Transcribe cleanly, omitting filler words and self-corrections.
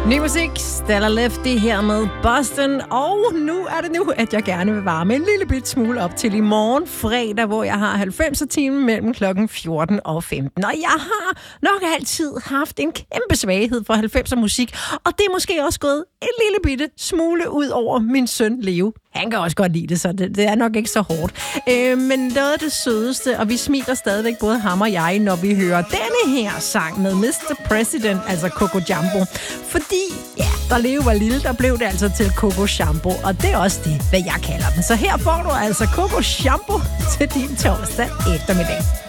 Ny musik, Stella Lefty her med Boston, og nu er det nu, at jeg gerne vil varme en lille bit smule op til i morgen fredag, hvor jeg har 90'er-timen mellem klokken 14 og 15. Og jeg har nok altid haft en kæmpe svaghed for 90'er musik, og det er måske også gået en lille bitte smule ud over min søn Leo. Han kan også godt lide det, så det er nok ikke så hårdt. Men noget af det sødeste, og vi smiler stadigvæk både ham og jeg, når vi hører denne her sang med Mr. President, altså Coco Jumbo. Fordi, ja, da Leo var lille, der blev det altså til Coco Shampoo, og det er også det, hvad jeg kalder den. Så her får du altså Coco Shampoo til din torsdag eftermiddag.